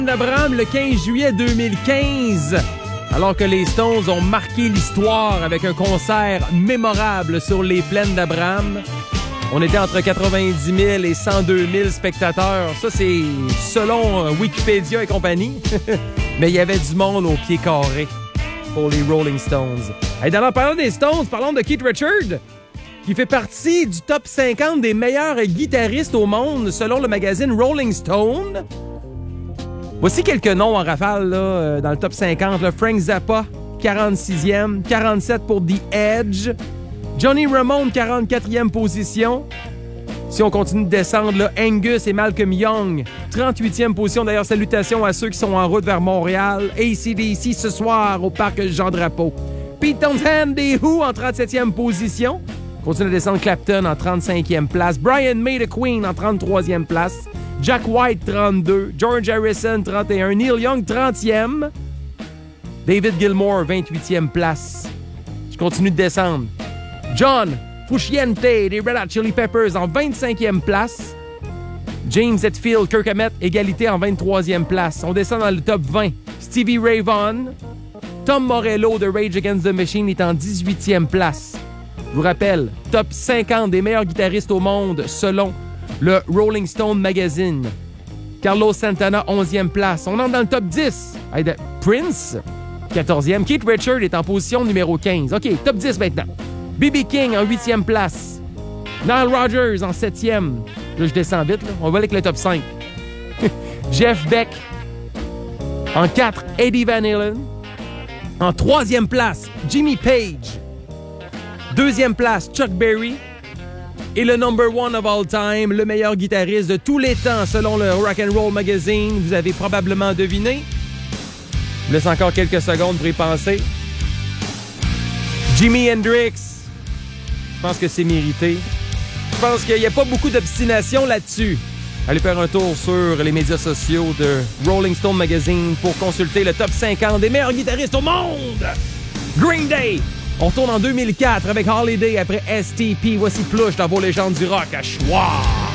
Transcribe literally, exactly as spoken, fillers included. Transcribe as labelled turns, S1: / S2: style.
S1: d'Abraham le quinze juillet deux mille quinze, alors que les Stones ont marqué l'histoire avec un concert mémorable sur les plaines d'Abraham. On était entre quatre-vingt-dix mille et cent deux mille spectateurs. Ça, c'est selon Wikipédia et compagnie. Mais il y avait du monde au pied carré pour les Rolling Stones. Et d'ailleurs, parlant des Stones, parlons de Keith Richards, qui fait partie du top cinquante des meilleurs guitaristes au monde selon le magazine Rolling Stone. Voici quelques noms en rafale là, dans le top cinquante. Là. Frank Zappa, quarante-sixième. quarante-sept pour The Edge. Johnny Ramone, quarante-quatrième position. Si on continue de descendre, là, Angus et Malcolm Young, trente-huitième position. D'ailleurs, salutations à ceux qui sont en route vers Montréal. A C D C ce soir au parc Jean-Drapeau. Pete Townshend des Who en trente-septième position. Continue de descendre Clapton en trente-cinquième place. Brian May de Queen en trente-troisième place. Jack White, trente-deux. George Harrison, trente et un. Neil Young, trentième. David Gilmour, vingt-huitième place. Je continue de descendre. John Frusciante des Red Hot Chili Peppers en vingt-cinquième place. James Hetfield, Kirk Hammett, égalité en vingt-troisième place. On descend dans le top vingt. Stevie Ray Vaughan. Tom Morello de Rage Against the Machine est en dix-huitième place. Je vous rappelle, top cinquante des meilleurs guitaristes au monde selon le Rolling Stone Magazine. Carlos Santana, onzième place. On entre dans le top dix. Prince, quatorzième. Keith Richards est en position numéro quinze. OK, top dix maintenant. B B King en huitième place. Nile Rodgers en septième. Là, je descends vite. Là. On va avec le top cinq. Jeff Beck. En quatre, Eddie Van Halen. En troisième place, Jimmy Page. Deuxième place, Chuck Berry. Et le number one of all time, le meilleur guitariste de tous les temps, selon le Rock and Roll Magazine. Vous avez probablement deviné. Je vous laisse encore quelques secondes pour y penser. Jimi Hendrix. Je pense que c'est mérité. Je pense qu'il n'y a pas beaucoup d'obstination là-dessus. Allez faire un tour sur les médias sociaux de Rolling Stone Magazine pour consulter le top cinquante des meilleurs guitaristes au monde. Green Day. On retourne en deux mille quatre avec Holiday après S T P. Voici Plush dans vos légendes du rock à choix.